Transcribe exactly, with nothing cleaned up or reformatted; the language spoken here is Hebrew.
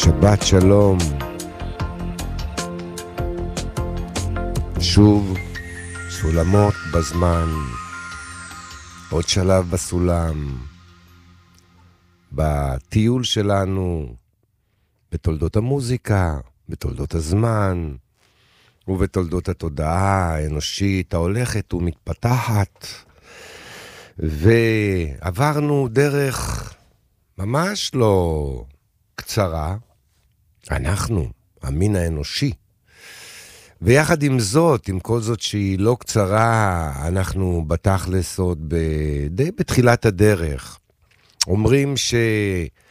שבת שלום. שוב סולמות בזמן, עוד שלב בסולם, בטיול שלנו, בתולדות המוזיקה, בתולדות הזמן, ובתולדות התודעה האנושית ההולכת ומתפתחת. ועברנו דרך ממש לא קצרה, אנחנו, המין האנושי. ויחד עם זאת, עם כל זאת שהיא לא קצרה, אנחנו בתכלס עוד די בתחילת הדרך. אומרים